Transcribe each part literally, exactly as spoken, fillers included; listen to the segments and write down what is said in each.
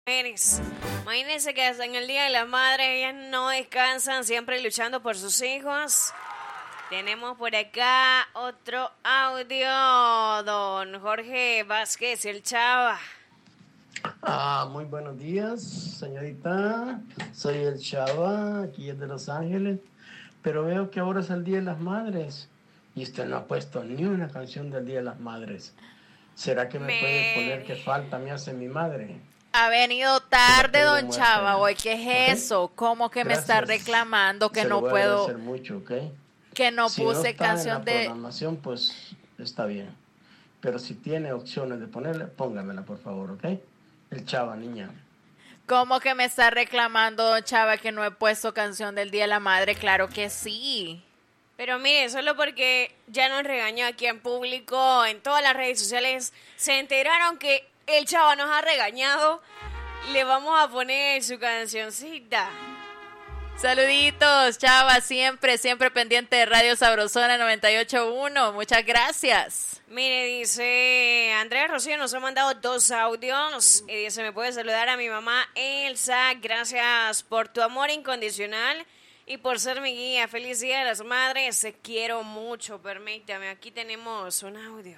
mujeres. Imagínense que hasta en el Día de las Madres ellas no descansan, siempre luchando por sus hijos. Tenemos por acá otro audio, don Jorge Vázquez, el Chava. Ah, muy buenos días, señorita. Soy el Chava, aquí es de Los Ángeles. Pero veo que ahora es el Día de las Madres y usted no ha puesto ni una canción del Día de las Madres. ¿Será que me, me... puede poner qué falta me hace mi madre? Ha venido tarde, don Chava, hoy. ¿Qué es ¿Okay? eso? ¿Cómo que Gracias. me está reclamando que Se no lo voy puedo? A hacer mucho, ¿okay? Que no si puse no está canción en la de programación, pues está bien. Pero si tiene opciones de ponerle, póngamela, por favor, ¿ok? El Chava, niña. ¿Cómo que me está reclamando, don Chava, que no he puesto canción del Día de la Madre? Claro que sí. Pero mire, solo porque ya nos regañó aquí en público, en todas las redes sociales, se enteraron que el Chava nos ha regañado, le vamos a poner su cancioncita. Saluditos, Chava, siempre, siempre pendiente de Radio Sabrosona noventa y ocho punto uno. Muchas gracias. Mire, dice Andrea Rocío, nos ha mandado dos audios y dice, me puede saludar a mi mamá Elsa, gracias por tu amor incondicional y por ser mi guía. Feliz Día de las Madres, te quiero mucho, permítame, aquí tenemos un audio.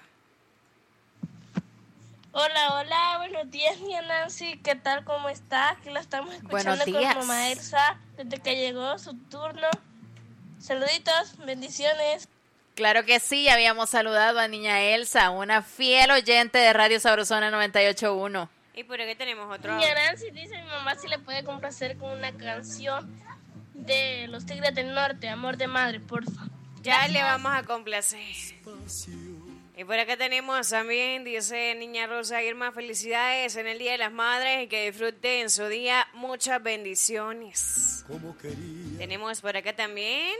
Hola, hola, buenos días, mi Nancy, ¿qué tal? ¿Cómo está? Aquí la estamos escuchando con mamá Elsa desde que llegó su turno. Saluditos, bendiciones. Claro que sí, habíamos saludado a niña Elsa, una fiel oyente de Radio Sabrosona noventa y ocho punto uno. ¿Y por qué tenemos otro? Niña Nancy dice mi mamá si le puede complacer con una canción de Los Tigres del Norte, Amor de Madre, porfa. Ya Gracias. Le vamos a complacer. Y por acá tenemos también, dice Niña Rosa Irma, felicidades en el Día de las Madres y que disfruten su día, muchas bendiciones. Tenemos por acá también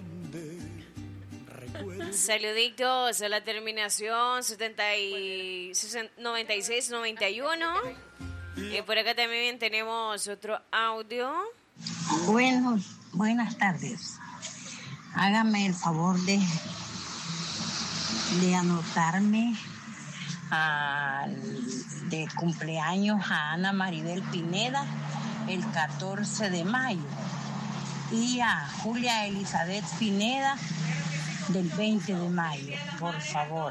saluditos a la terminación setenta y noventa y seis noventa y uno. Y por acá también tenemos otro audio. Bueno, buenas tardes. Hágame el favor de de anotarme a, de cumpleaños a Ana Maribel Pineda el catorce de mayo y a Julia Elizabeth Pineda del veinte de mayo, por favor.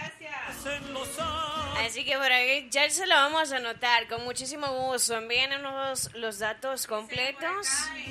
Así que por ahí ya se lo vamos a anotar con muchísimo gusto. Envíenos los datos completos.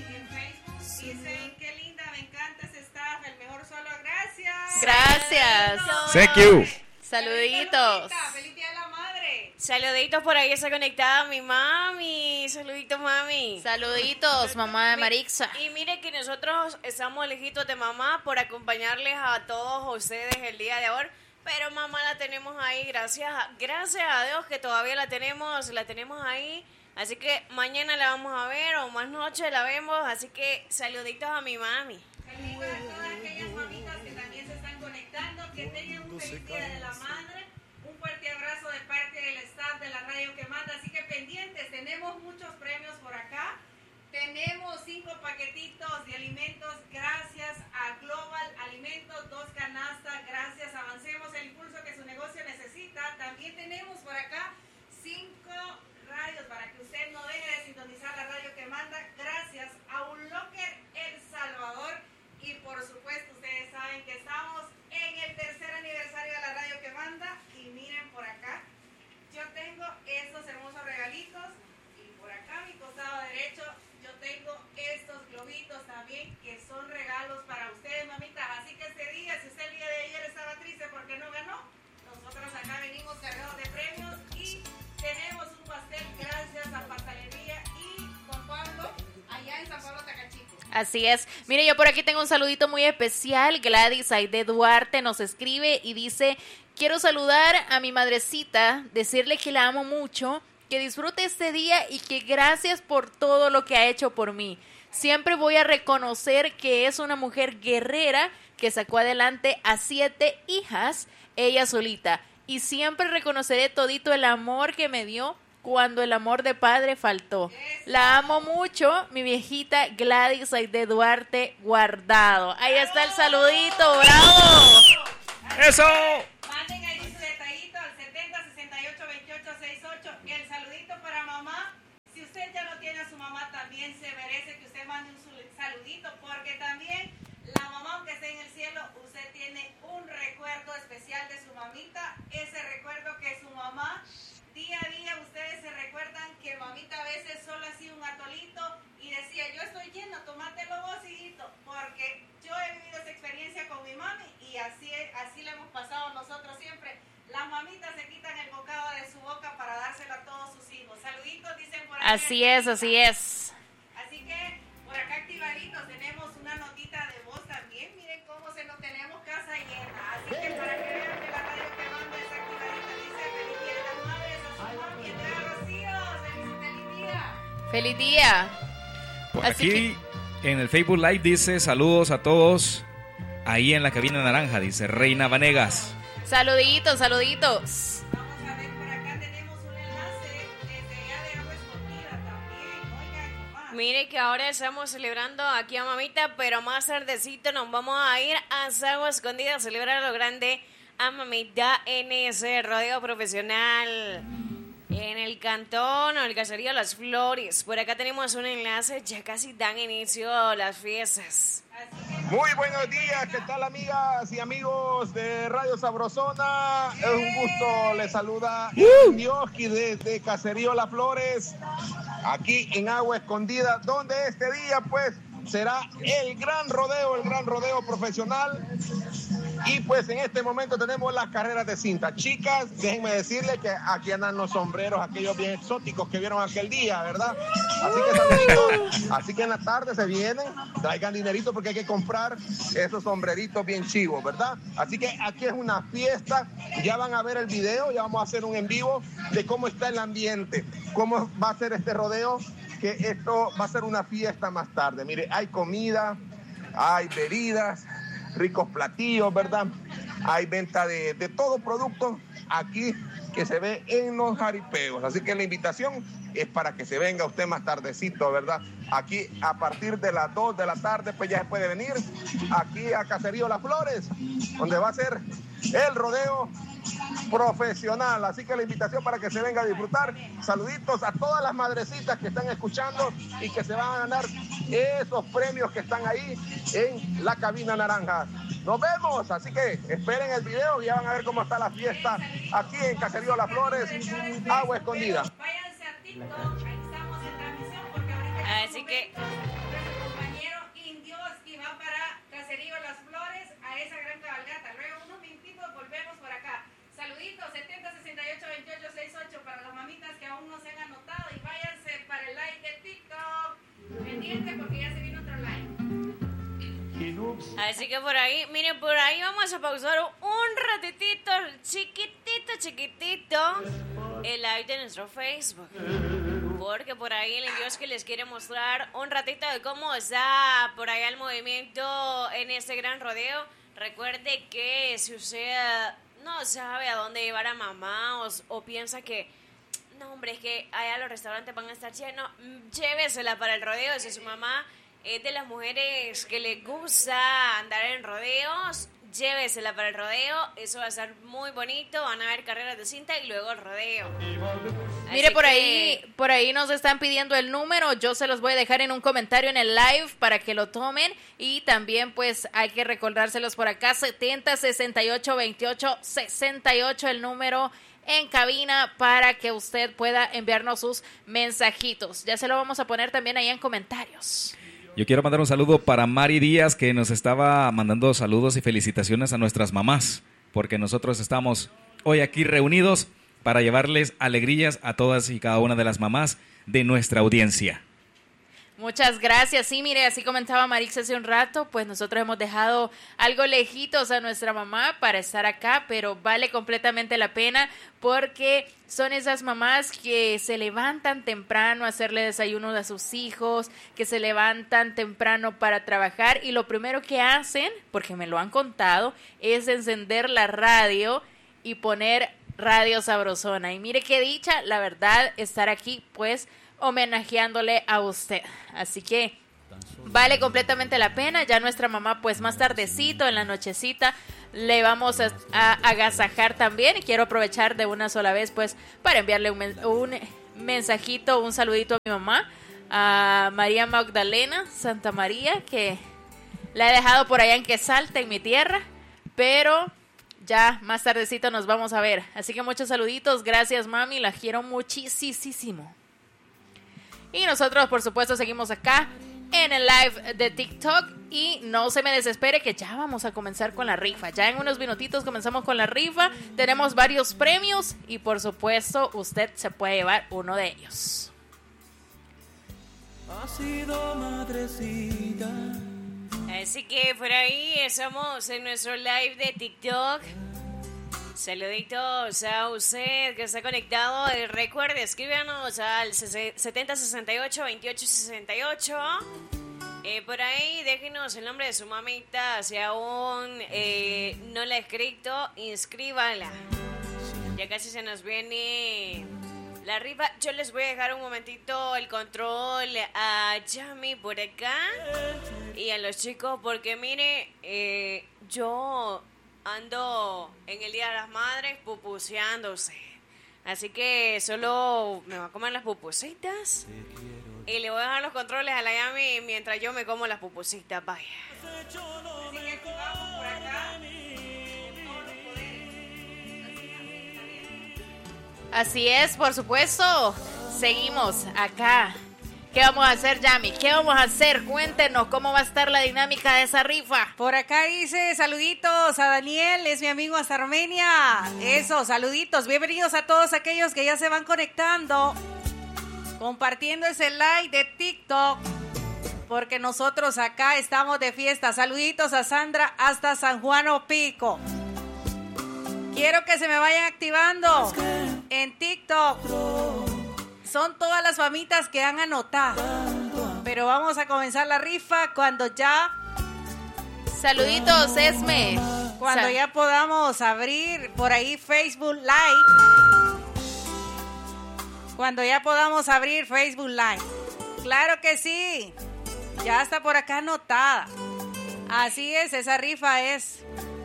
Dicen, qué linda, me encanta ese staff, el mejor solo, gracias. Gracias. Thank you. Saluditos. Feliz Día de la Madre. Saluditos, por ahí está conectada mi mami. Saluditos, mami. Saluditos, mamá de Marixa. Y mire que nosotros estamos lejitos de mamá por acompañarles a todos ustedes el día de hoy. Pero mamá la tenemos ahí, gracias a, gracias a Dios que todavía la tenemos, la tenemos ahí. Así que mañana la vamos a ver o más noche la vemos. Así que saluditos a mi mami. Saluditos a todas aquellas mamitas que también se están conectando. Que tengan un feliz Día de la Madre. Un fuerte abrazo de parte del staff de la radio que manda. Así que pendientes, tenemos muchos premios por acá. Tenemos cinco paquetitos de alimentos gracias a Global Alimentos, dos canastas, gracias. Avancemos el impulso que su negocio necesita. También tenemos por acá cinco radios para que usted no deje de sintonizar la radio que manda, gracias a un Locker El Salvador. Y por supuesto ustedes saben que estamos en el tercer aniversario de la radio que manda. Y miren por acá, yo tengo estos hermosos regalitos. Y por acá a mi costado derecho yo tengo estos globitos también que son regalos para ustedes, mamitas. Así que este día, si usted el día de ayer estaba triste porque no ganó, nosotros acá venimos cargados de premios y tenemos un pastel gracias a Pastelería y Juan Pablo allá en San Pablo Tacachico. Así es. Mire, yo por aquí tengo un saludito muy especial. Gladys Aide Duarte nos escribe y dice, quiero saludar a mi madrecita, decirle que la amo mucho, que disfrute este día y que gracias por todo lo que ha hecho por mí. Siempre voy a reconocer que es una mujer guerrera que sacó adelante a siete hijas, ella solita. Y siempre reconoceré todito el amor que me dio cuando el amor de padre faltó. La amo mucho, mi viejita Gladys Aide Duarte Guardado. Ahí está el saludito, ¡bravo! ¡Eso! Manden ahí su detallito al setenta sesenta y ocho veintiocho sesenta y ocho. El saludito para mamá Así es, así es. Así que por acá activaditos tenemos una notita de voz también. Miren cómo se nos tenemos casa llena. Así que para que vean que la radio que manda es activadita. Dice feliz día de las madres a su mami Andrea Rocío. Feliz, feliz día. Feliz día. Por Así aquí en el Facebook Live dice saludos a todos. Ahí en la cabina naranja dice Reina Vanegas. Saluditos, saluditos. Vamos a ver, por acá tenemos un enlace desde allá de Agua Escondida también. Oigan, nomás. Mire que ahora estamos celebrando aquí a mamita, pero más tardecito nos vamos a ir a Agua Escondida a celebrar lo grande a mamita en ese rodeo profesional en el cantón o el caserío Las Flores. Por acá tenemos un enlace, ya casi dan inicio las fiestas. Muy buenos días, ¿qué tal amigas y amigos de Radio Sabrosona? Es un gusto, les saluda el Dioski desde Caserío Las Flores, aquí en Agua Escondida, donde este día pues será el gran rodeo, el gran rodeo profesional. Y pues en este momento tenemos las carreras de cinta. Chicas, déjenme decirles que aquí andan los sombreros, aquellos bien exóticos que vieron aquel día, ¿verdad? Así que saluditos. Así que en la tarde se vienen, traigan dinerito porque hay que comprar esos sombreritos bien chivos, ¿verdad? Así que aquí es una fiesta. Ya van a ver el video, ya vamos a hacer un en vivo de cómo está el ambiente, cómo va a ser este rodeo, que esto va a ser una fiesta más tarde. Mire, hay comida, hay bebidas, ricos platillos, ¿verdad? Hay venta de, de todo producto aquí que se ve en los jaripeos. Así que la invitación es para que se venga usted más tardecito, ¿verdad? Aquí a partir de las dos de la tarde, pues ya se puede venir aquí a Caserío Las Flores, donde va a ser el rodeo profesional. Así que la invitación para que se venga a disfrutar. Saluditos a todas las madrecitas que están escuchando y que se van a ganar esos premios que están ahí en la cabina naranja. Nos vemos, así que esperen el video y ya van a ver cómo está la fiesta aquí en Caserío Las Flores, Agua Escondida. Váyanse a TikTok, ahí estamos en transmisión porque ahorita Así que nuestro compañero Indioski va para Caserío Las Flores a esa gran cabalgata. Luego unos minutitos volvemos por acá. Saluditos, setenta sesenta y ocho veintiocho sesenta y ocho para las mamitas que aún no se han anotado y váyanse para el live de TikTok. Pendiente porque ya se vino otro live. Así que por ahí, miren, por ahí vamos a pausar un ratitito, chiquitito, chiquitito, el live de nuestro Facebook. Porque por ahí el Indioski les quiere mostrar un ratito de cómo está por allá el movimiento en este gran rodeo. Recuerde que si usted no sabe a dónde llevar a mamá o, o piensa que, no hombre, es que allá los restaurantes van a estar llenos, llévesela para el rodeo. Si su mamá es de las mujeres que le gusta andar en rodeos, llévesela para el rodeo, eso va a estar muy bonito, van a haber carreras de cinta y luego el rodeo. Mire, Así por que ahí, por ahí nos están pidiendo el número, yo se los voy a dejar en un comentario en el live para que lo tomen y también pues hay que recordárselos por acá, setenta sesenta y ocho veintiocho sesenta y ocho el número en cabina para que usted pueda enviarnos sus mensajitos. Ya se lo vamos a poner también ahí en comentarios. Yo quiero mandar un saludo para Mari Díaz, que nos estaba mandando saludos y felicitaciones a nuestras mamás, porque nosotros estamos hoy aquí reunidos para llevarles alegrías a todas y cada una de las mamás de nuestra audiencia. Muchas gracias. Sí, mire, así comentaba Marix hace un rato, pues nosotros hemos dejado algo lejitos a nuestra mamá para estar acá, pero vale completamente la pena porque son esas mamás que se levantan temprano a hacerle desayuno a sus hijos, que se levantan temprano para trabajar y lo primero que hacen, porque me lo han contado, es encender la radio y poner Radio Sabrosona. Y mire qué dicha, la verdad, estar aquí, pues, homenajeándole a usted. Así que vale completamente la pena. Ya nuestra mamá pues más tardecito en la nochecita le vamos a, a agasajar también y quiero aprovechar de una sola vez pues para enviarle un, un mensajito, un saludito a mi mamá, a María Magdalena Santa María, que la he dejado por allá en Quesalta, en mi tierra, pero ya más tardecito nos vamos a ver. Así que muchos saluditos, gracias mami, la quiero muchísimo. Y nosotros, por supuesto, seguimos acá en el live de TikTok. Y no se me desespere que ya vamos a comenzar con la rifa. Ya en unos minutitos comenzamos con la rifa. Tenemos varios premios y, por supuesto, usted se puede llevar uno de ellos. Ha sido madrecita. Así que por ahí estamos en nuestro live de TikTok. Saluditos a usted que está conectado. Recuerde, escríbanos al setenta sesenta y ocho veintiocho sesenta y ocho. Eh, por ahí déjenos el nombre de su mamita. Si aún eh, no la ha escrito, inscríbala. Ya casi se nos viene la rifa. Yo les voy a dejar un momentito el control a Yami por acá y a los chicos, porque mire, eh, yo ando en el Día de las Madres pupuseándose. Así que solo me va a comer las pupusitas y le voy a dejar los controles a la Yami mientras yo me como las pupusitas. Vaya. Así que activamos por acá. Así es, por supuesto. Seguimos acá. ¿Qué vamos a hacer, Yami? ¿Qué vamos a hacer? Cuéntenos cómo va a estar la dinámica de esa rifa. Por acá dice, saluditos a Daniel, es mi amigo hasta Armenia. Eso, saluditos. Bienvenidos a todos aquellos que ya se van conectando, compartiendo ese like de TikTok, porque nosotros acá estamos de fiesta. Saluditos a Sandra hasta San Juan Opico. Quiero que se me vayan activando en TikTok. Son todas las mamitas que han anotado. Pero vamos a comenzar la rifa cuando ya... Saluditos, Esme. Cuando Sal- ya podamos abrir por ahí Facebook Live. Cuando ya podamos abrir Facebook Live. Claro que sí. Ya está por acá anotada. Así es, esa rifa es...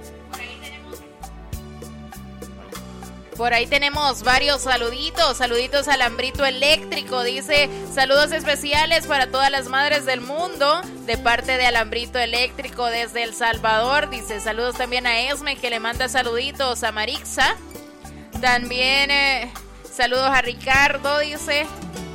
Por ahí tenemos varios saluditos, saluditos al Alambrito Eléctrico, dice, saludos especiales para todas las madres del mundo, de parte de Alambrito Eléctrico desde El Salvador, dice, saludos también a Esme, que le manda saluditos a Marixa, también eh, saludos a Ricardo, dice,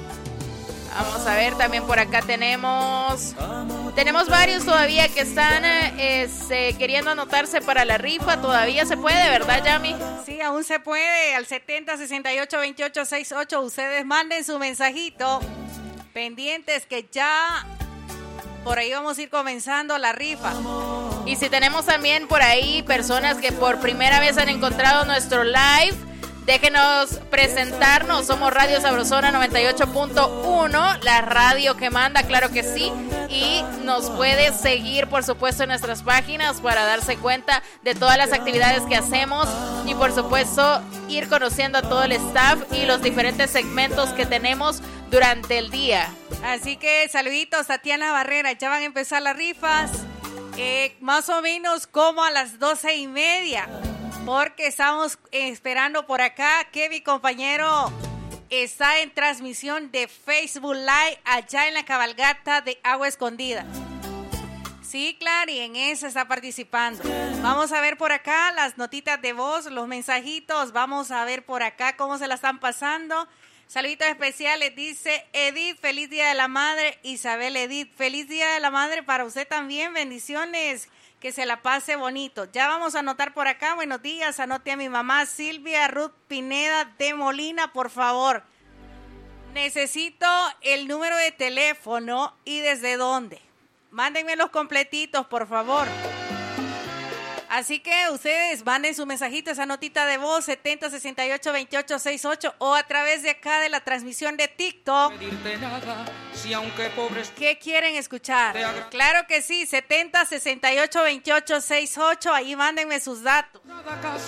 vamos a ver, también por acá tenemos... Tenemos varios todavía que están eh, este, queriendo anotarse para la rifa. Todavía se puede, ¿verdad, Yami? Sí, aún se puede. Al setenta sesenta y ocho veintiocho sesenta y ocho ustedes manden su mensajito. Pendientes que ya por ahí vamos a ir comenzando la rifa. Y si tenemos también por ahí personas que por primera vez han encontrado nuestro live, déjenos presentarnos. Somos Radio Sabrosona noventa y ocho punto uno, la radio que manda, claro que sí. Y nos puede seguir, por supuesto, en nuestras páginas para darse cuenta de todas las actividades que hacemos. Y, por supuesto, ir conociendo a todo el staff y los diferentes segmentos que tenemos durante el día. Así que saluditos, Tatiana Barrera. Ya van a empezar las rifas. Eh, más o menos como a las doce y media. Porque estamos esperando por acá que mi compañero está en transmisión de Facebook Live allá en la cabalgata de Agua Escondida. Sí, claro, y en eso está participando. Vamos a ver por acá las notitas de voz, los mensajitos. Vamos a ver por acá cómo se la están pasando. Saluditos especiales, dice Edith, feliz Día de la Madre. Isabel Edith, feliz Día de la Madre para usted también. Bendiciones. Que se la pase bonito. Ya vamos a anotar por acá. Buenos días. Anote a mi mamá Silvia Ruth Pineda de Molina, por favor. Necesito el número de teléfono y desde dónde. Mándenme los completitos, por favor. Así que ustedes manden su mensajito, esa notita de voz, setenta sesenta y ocho veintiocho sesenta y ocho, o a través de acá de la transmisión de TikTok. Nada, si aunque pobres... ¿Qué quieren escuchar? Claro que sí, setenta sesenta y ocho veintiocho sesenta y ocho, ahí mándenme sus datos.